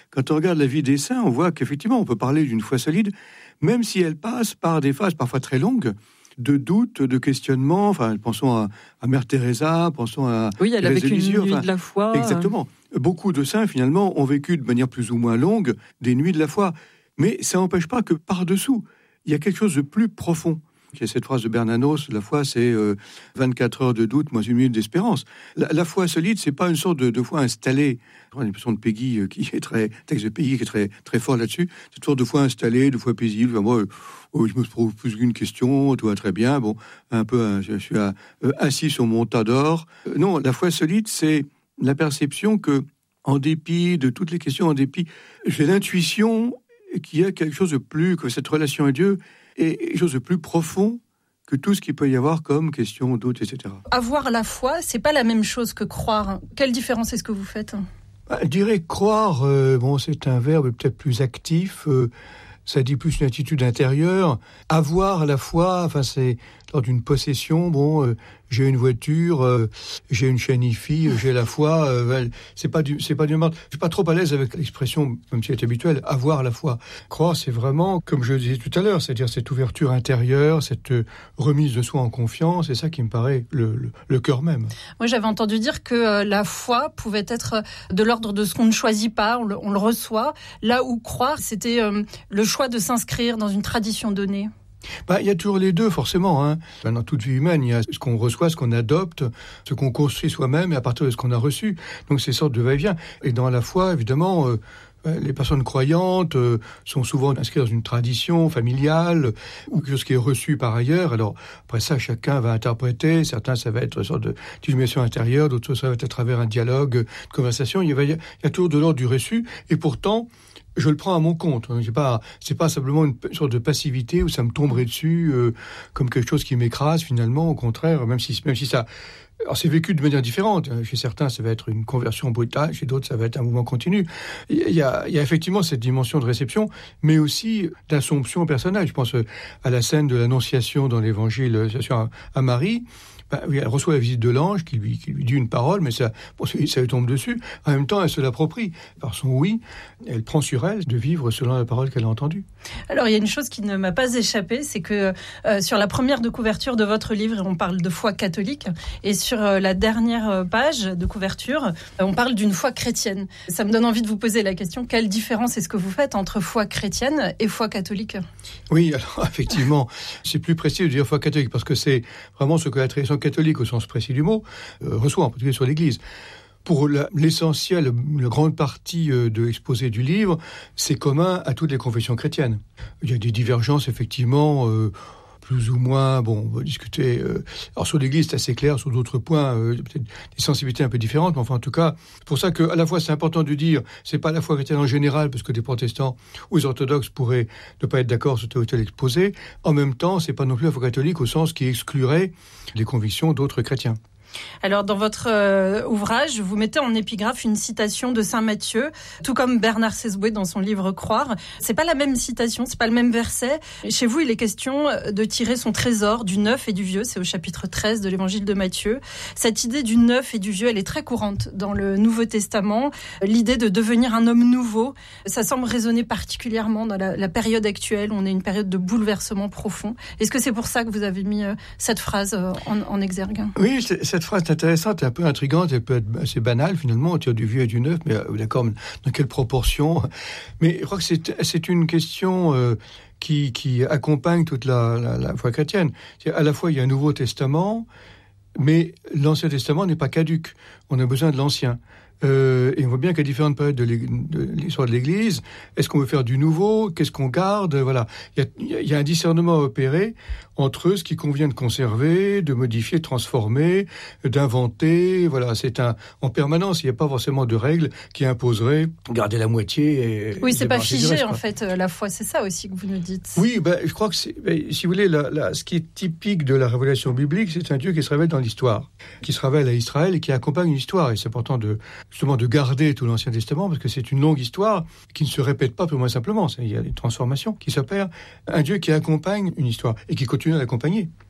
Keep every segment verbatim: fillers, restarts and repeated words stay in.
quand on regarde la vie des saints, on voit qu'effectivement, on peut parler d'une foi solide, même si elle passe par des phases parfois très longues, de doutes, de questionnements. Enfin, pensons à, à Mère Teresa, pensons à... Oui, elle a vécu une nuit enfin, de la foi. Exactement. Beaucoup de saints, finalement, ont vécu de manière plus ou moins longue des nuits de la foi. Mais ça n'empêche pas que par-dessous, il y a quelque chose de plus profond. Il y a cette phrase de Bernanos, la foi, c'est euh, vingt-quatre heures de doute, moins une minute d'espérance. La, la foi solide, c'est pas une sorte de, de foi installée. On a l'impression de Peggy, euh, qui est très, texte de Peggy, qui est très, très fort là-dessus. C'est une sorte de foi installée, de foi paisible. Enfin, moi, euh, oh, je me pose plus qu'une question, tout va très bien. Bon, un peu, euh, je suis euh, assis sur mon tas d'or. Euh, non, la foi solide, c'est la perception que, en dépit de toutes les questions, en dépit, j'ai l'intuition qu'il y a quelque chose de plus, que cette relation à Dieu est quelque chose de plus profond que tout ce qu'il peut y avoir comme question, doute, et cetera. Avoir la foi, c'est pas la même chose que croire. Quelle différence est-ce que vous faites ? Bah, je dirais croire, euh, bon, c'est un verbe peut-être plus actif, euh, ça dit plus une attitude intérieure. Avoir la foi, enfin, c'est lors d'une possession, bon, euh, j'ai une voiture, euh, j'ai une chaîne hi-fi, euh, j'ai la foi, euh, c'est pas du, c'est pas du mal. Je suis pas trop à l'aise avec l'expression, même si elle est habituelle, avoir la foi. Croire, c'est vraiment, comme je le disais tout à l'heure, c'est-à-dire cette ouverture intérieure, cette euh, remise de soi en confiance, c'est ça qui me paraît le, le, le cœur même. Moi, j'avais entendu dire que euh, la foi pouvait être de l'ordre de ce qu'on ne choisit pas, on le, on le reçoit, là où croire, c'était euh, le choix de s'inscrire dans une tradition donnée. Bah, il y a toujours les deux, forcément. Hein. Dans toute vie humaine, il y a ce qu'on reçoit, ce qu'on adopte, ce qu'on construit soi-même, et à partir de ce qu'on a reçu. Donc, c'est une sorte de va-et-vient. Et dans la foi, évidemment, euh, les personnes croyantes euh, sont souvent inscrites dans une tradition familiale ou quelque chose qui est reçu par ailleurs. Alors, après ça, chacun va interpréter. Certains, ça va être une sorte de d'illumination intérieure, d'autres, ça va être à travers un dialogue, de conversation. Il y a, il y a toujours de l'ordre du reçu. Et pourtant, je le prends à mon compte. C'est pas, c'est pas simplement une sorte de passivité où ça me tomberait dessus euh, comme quelque chose qui m'écrase finalement. Au contraire, même si, même si ça, alors c'est vécu de manière différente. Chez certains, ça va être une conversion brutale. Chez d'autres, ça va être un mouvement continu. Il y a, il y a effectivement cette dimension de réception, mais aussi d'assomption personnelle. Je pense à la scène de l'Annonciation dans l'Évangile à, à Marie. Ben, oui, elle reçoit la visite de l'ange qui lui, qui lui dit une parole, mais ça, bon, ça lui tombe dessus. En même temps, elle se l'approprie. Par son oui, elle prend sur elle de vivre selon la parole qu'elle a entendue. Alors, il y a une chose qui ne m'a pas échappé, c'est que euh, sur la première de couverture de votre livre, on parle de foi catholique, et sur euh, la dernière page de couverture, euh, on parle d'une foi chrétienne. Ça me donne envie de vous poser la question, quelle différence est-ce que vous faites entre foi chrétienne et foi catholique ? Oui, alors effectivement, c'est plus précis de dire foi catholique, parce que c'est vraiment ce que la tradition catholique, au sens précis du mot, euh, reçoit, en particulier sur l'Église. Pour la, l'essentiel, la grande partie euh, de l'exposé du livre, c'est commun à toutes les confessions chrétiennes. Il y a des divergences, effectivement, euh, plus ou moins, bon, on va discuter. Euh, alors sur l'Église, c'est assez clair, sur d'autres points, euh, peut-être des sensibilités un peu différentes, mais enfin, en tout cas, c'est pour ça qu'à la fois, c'est important de dire, c'est pas la foi chrétienne en général, parce que des protestants ou les orthodoxes pourraient ne pas être d'accord sur tel ou tel exposé. En même temps, c'est pas non plus la foi catholique au sens qui exclurait les convictions d'autres chrétiens. Alors, dans votre euh, ouvrage, vous mettez en épigraphe une citation de saint Matthieu, tout comme Bernard Sesboué dans son livre Croire. C'est pas la même citation, c'est pas le même verset. Chez vous, il est question de tirer son trésor du neuf et du vieux. C'est au chapitre treize de l'évangile de Matthieu. Cette idée du neuf et du vieux, elle est très courante dans le Nouveau Testament. L'idée de devenir un homme nouveau, ça semble résonner particulièrement dans la, la période actuelle. On est une période de bouleversement profond. Est-ce que c'est pour ça que vous avez mis euh, cette phrase euh, en, en exergue ? Oui, c'est, cette phrase est intéressante et un peu intrigante, elle peut être assez banale finalement, on tire du vieux et du neuf, mais euh, d'accord, mais dans quelle proportion ? Mais je crois que c'est, c'est une question euh, qui, qui accompagne toute la, la, la foi chrétienne. C'est à la fois, il y a un Nouveau Testament, mais l'Ancien Testament n'est pas caduc. On a besoin de l'Ancien. Euh, et on voit bien qu'à différentes périodes de, de l'histoire de l'Église, est-ce qu'on veut faire du nouveau ? Qu'est-ce qu'on garde ? Voilà, il y a, il y a un discernement à opérer entre ce qui convient de conserver, de modifier, de transformer, d'inventer. Voilà, c'est un en permanence. Il n'y a pas forcément de règles qui imposeraient garder la moitié. Et, oui, c'est et pas figé reste, en fait. La foi, c'est ça aussi que vous nous dites. Oui, ben, je crois que c'est, ben, si vous voulez, la, la, ce qui est typique de la révélation biblique, c'est un Dieu qui se révèle dans l'histoire, qui se révèle à Israël et qui accompagne l'histoire. Et c'est important de justement de garder tout l'Ancien Testament, parce que c'est une longue histoire qui ne se répète pas purement simplement. Il y a des transformations qui s'opèrent. Un Dieu qui accompagne une histoire et qui continue à l'accompagner.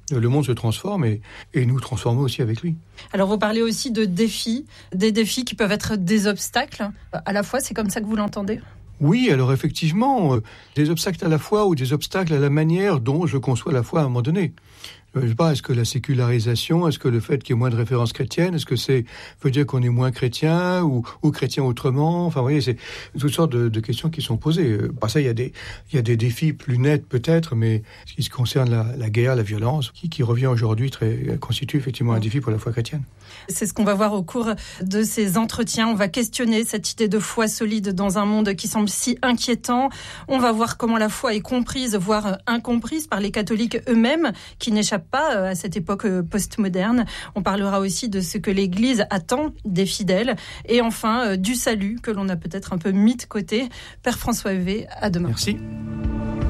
Le monde se transforme et, et nous transformons aussi avec lui. Alors vous parlez aussi de défis, des défis qui peuvent être des obstacles. À la fois, c'est comme ça que vous l'entendez ? Oui, alors effectivement, euh, des obstacles à la foi ou des obstacles à la manière dont je conçois la foi à un moment donné. Je sais pas, est-ce que la sécularisation, est-ce que le fait qu'il y ait moins de références chrétiennes, est-ce que c'est veut dire qu'on est moins chrétien ou, ou chrétien autrement? Enfin, vous voyez, c'est toutes sortes de, de questions qui sont posées. Par ça, il y a des, il y a des défis plus nets peut-être, mais ce qui se concerne la, la guerre, la violence, qui, qui revient aujourd'hui très, constitue effectivement un défi pour la foi chrétienne. C'est ce qu'on va voir au cours de ces entretiens. On va questionner cette idée de foi solide dans un monde qui semble si inquiétant. On va voir comment la foi est comprise, voire incomprise par les catholiques eux-mêmes, qui n'échappent pas à cette époque postmoderne. On parlera aussi de ce que l'Église attend des fidèles. Et enfin, du salut que l'on a peut-être un peu mis de côté. Père François Huvet, à demain. Merci.